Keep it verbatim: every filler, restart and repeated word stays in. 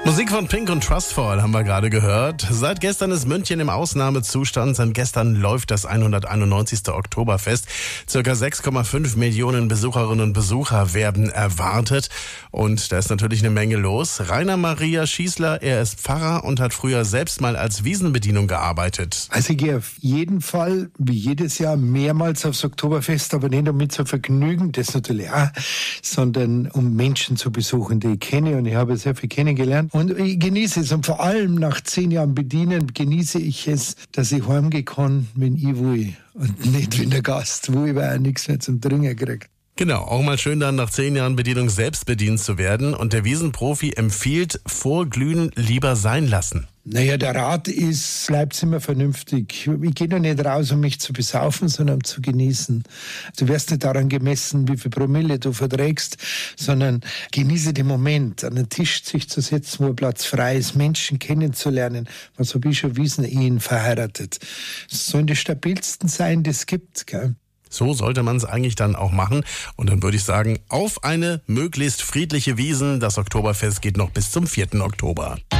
Musik von Pink und Trustfall haben wir gerade gehört. Seit gestern ist München im Ausnahmezustand. Seit gestern läuft das hunderteinundneunzigste Oktoberfest. Circa sechs Komma fünf Millionen Besucherinnen und Besucher werden erwartet. Und da ist natürlich eine Menge los. Rainer Maria Schießler, er ist Pfarrer und hat früher selbst mal als Wiesenbedienung gearbeitet. Also ich gehe auf jeden Fall, wie jedes Jahr, mehrmals aufs Oktoberfest, aber nicht um mit zu vergnügen, das natürlich auch, sondern um Menschen zu besuchen, die ich kenne, und ich habe sehr viel kennengelernt. Und ich genieße es, und vor allem nach zehn Jahren Bedienen genieße ich es, dass ich heimgehen kann, wenn ich will und nicht wie der Gast, wo ich auch nichts mehr zum Trinken kriege. Genau, auch mal schön dann nach zehn Jahren Bedienung selbst bedient zu werden. Und der Wiesenprofi empfiehlt, Vorglühen lieber sein lassen. Naja, der Rat ist, bleibt's immer vernünftig. Ich gehe doch nicht raus, um mich zu besaufen, sondern um zu genießen. Du wirst nicht daran gemessen, wie viel Promille du verträgst, sondern genieße den Moment, an den Tisch sich zu setzen, wo ein Platz frei ist, Menschen kennenzulernen. Was habe ich schon Wiesenehen verheiratet? Das sollen die stabilsten sein, die es gibt, gell? So sollte man es eigentlich dann auch machen. Und dann würde ich sagen, auf eine möglichst friedliche Wiesn. Das Oktoberfest geht noch bis zum vierten Oktober.